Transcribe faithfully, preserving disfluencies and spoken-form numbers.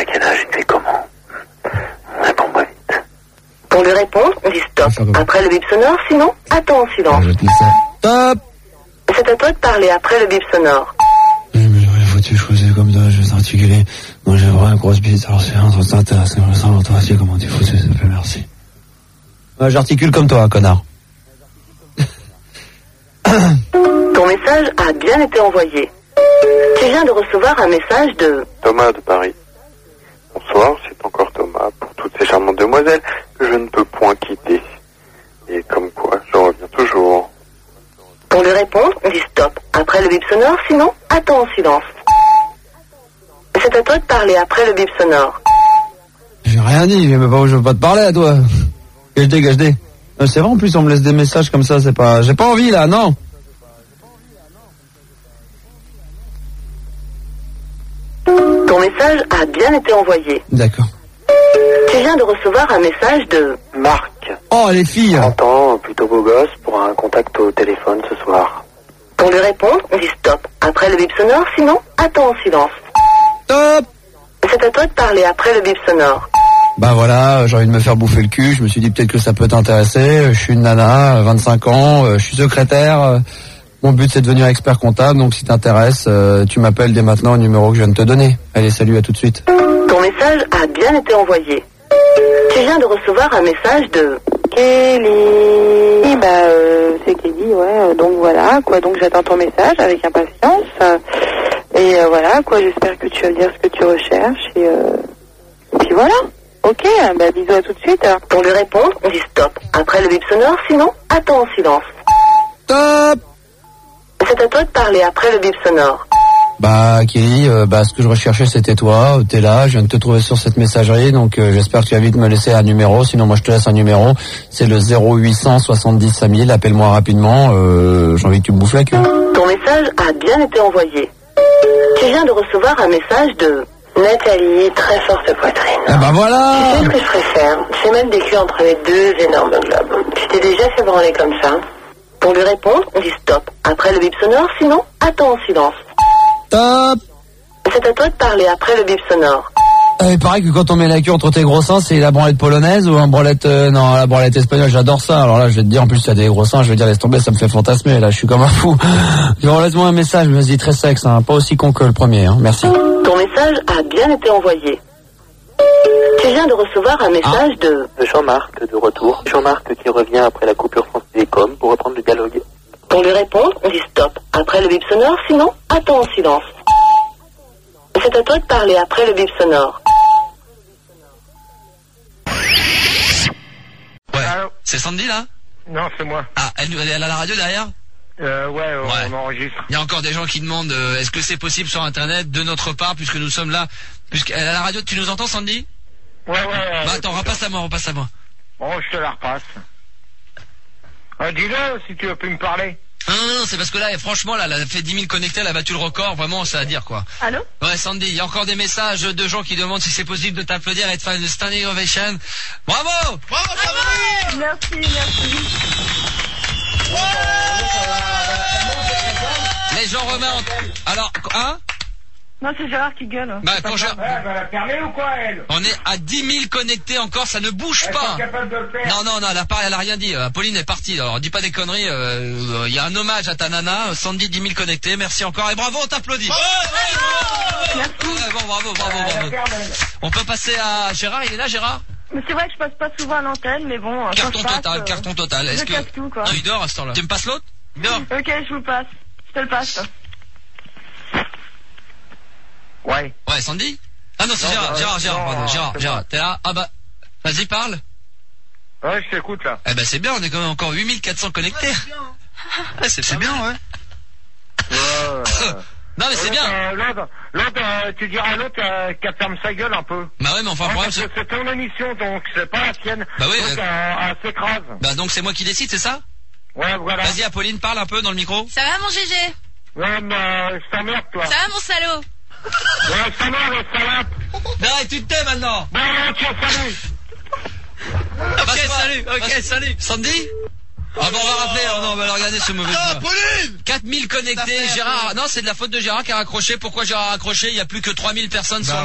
t'as quel âge et tu es comment? Réponds-moi vite. Pour lui répondre, on dit stop. Après le bip sonore, sinon, attends en silence. Je dis ça. Stop. C'est à toi de parler après le bip sonore. Oui, mais j'aurais foutu choisir comme ça, je vais s'articuler. Moi, j'ai vraiment une grosse bite, alors c'est un truc intéressant. Je me sens longtemps assis, comment t'es foutu, ça fait merci. Ouais, j'articule comme toi, connard. Ton message a bien été envoyé. Tu viens de recevoir un message de... Thomas de Paris. Bonsoir, c'est encore Thomas pour toutes ces charmantes demoiselles que je ne peux point quitter. Et comme quoi, je reviens toujours. Pour lui répondre, on dit stop. Après le bip sonore, sinon, attends en silence. C'est à toi de parler après le bip sonore. J'ai rien dit, mais pas où je veux pas te parler à toi. Gage-dé, gage-dé. C'est vrai, en plus, on me laisse des messages comme ça, c'est pas... J'ai pas envie, là, non. Ton message a bien été envoyé. D'accord. Tu viens de recevoir un message de... Marc. Oh, les filles. trente ans, plutôt beau gosse, pour un contact au téléphone ce soir. Pour lui répondre, on dit stop. Après le bip sonore, sinon, attends en silence. Stop. C'est à toi de parler après le bip sonore. Bah voilà, j'ai envie de me faire bouffer le cul, je me suis dit peut-être que ça peut t'intéresser, je suis une nana, vingt-cinq ans, je suis secrétaire, mon but c'est de devenir expert comptable, donc si t'intéresses, tu m'appelles dès maintenant au numéro que je viens de te donner. Allez, salut, à tout de suite. Ton message a bien été envoyé. Tu viens de recevoir un message de... Kelly, bah euh, c'est Kelly, ouais, donc voilà, quoi, donc j'attends ton message avec impatience, euh, et euh, voilà, quoi, j'espère que tu vas me dire ce que tu recherches, et, euh, et puis voilà. Ok, bah bisous, à tout de suite. Pour lui répondre, on dit stop. Après le bip sonore, sinon, attends en silence. Stop. C'est à toi de parler après le bip sonore. Bah Kelly, euh, bah ce que je recherchais c'était toi, t'es là, je viens de te trouver sur cette messagerie, donc euh, j'espère que tu vas vite me laisser un numéro, sinon moi je te laisse un numéro, c'est le zéro huit cent soixante-dix cinq mille, appelle-moi rapidement, euh, j'ai envie que tu me bouffes la queue. Ton message a bien été envoyé. Tu viens de recevoir un message de... Nathalie, très forte poitrine. Ah bah voilà. Tu sais ce que je préfère? C'est même des culs entre les deux énormes globes. Tu t'es déjà fait branler comme ça? Pour lui répondre, on dit stop. Après le bip sonore, sinon, attends en silence. Stop. C'est à toi de parler après le bip sonore. Euh, il paraît que quand on met la queue entre tes gros seins, c'est la branlette polonaise ou un branlette... Euh, non, la branlette espagnole, j'adore ça. Alors là, je vais te dire, en plus, tu as des gros seins, je vais dire, laisse tomber, ça me fait fantasmer. Là, je suis comme un fou. Bon, laisse-moi un message, vas-y, très sexe, hein, pas aussi con que le premier, hein. Merci. Ton message a bien été envoyé. Tu viens de recevoir un message ah. de... Jean-Marc, de retour. Jean-Marc qui revient après la coupure France Télécom pour reprendre le dialogue. Pour lui répondre, on dit stop. Après le bip sonore, sinon, attends en silence. C'est à toi de parler après le bip sonore. Ouais. Allô? C'est Sandy là? Non, c'est moi. Ah, elle, elle a la radio derrière? Euh, ouais, on, ouais, on enregistre. Il y a encore des gens qui demandent euh, est-ce que c'est possible sur internet de notre part puisque nous sommes là, puisqu'elle a la radio. Tu nous entends, Sandy? Ouais, ouais. ouais bah attends, repasse à moi, repasse à moi. Bon, je te la repasse. Euh, dis-le si tu veux plus me parler. Non, non, non, c'est parce que là, franchement, là, elle a fait dix mille connectés, elle a battu le record, vraiment, ça à dire, quoi. Allô? Ouais, Sandy, il y a encore des messages de gens qui demandent si c'est possible de t'applaudir et de faire une standing ovation. Bravo! Bravo, Sandy! Merci, merci. Les gens remontent. Alors, hein? Non, c'est Gérard qui gueule. Bah, quand je... Ouais, elle va la fermer ou quoi, elle? On est à dix mille connectés encore, ça ne bouge elle pas. Est capable de le faire. Non, non, non, elle a, pas, elle a rien dit. Euh, Pauline est partie. Alors, dis pas des conneries. Il euh, y a un hommage à ta nana. Sandy, dix mille connectés. Merci encore. Et bravo, on t'applaudit. Merci. Ouais, bon, bravo, bravo, bravo. On peut passer à Gérard. Il est là, Gérard? Mais c'est vrai que je passe pas souvent à l'antenne, mais bon... Carton passe, total, euh, carton total. Est-ce je que... casse tout, quoi. Non, il dort à ce temps-là. Tu me passes l'autre? Il dort. Ok, je vous le passe. Je te le passe. Ouais. Ouais, Sandy? Ah non, c'est non, Gérard, bah, Gérard, Gérard, non, pardon, Gérard, c'est Gérard. bon. T'es là? Ah bah, vas-y, parle. Ouais, je t'écoute, là. Eh ben, c'est bien, on est quand même encore huit mille quatre cents connectés. Ouais, c'est, c'est bien, ouais. Ouais, ouais. Non, mais c'est bien. Euh, l'autre, l'autre euh, tu diras à l'autre euh, qu'elle ferme sa gueule un peu. Bah ouais, mais enfin, le problème, c'est... c'est ton émission, donc c'est pas la sienne. Bah oui. Donc, Euh... euh, elle s'écrase. Bah donc c'est moi qui décide, c'est ça? Ouais, voilà. Vas-y, Apolline, parle un peu dans le micro. Ça va, mon G G? Ouais, mais euh, je t'emmerde, toi. Ça va, mon salaud? Ouais, ça va, le salade. Non, tu te tais maintenant. Bon, tiens, salut. Ok, salut, ok, salut. Sandy? Ah bon, on va rappeler, oh non, on va regarder ce mauvais Ah, Pauline! quatre mille connectés, Gérard, non, c'est de la faute de Gérard qui a raccroché. Pourquoi Gérard a raccroché? Il y a plus que trois mille personnes sur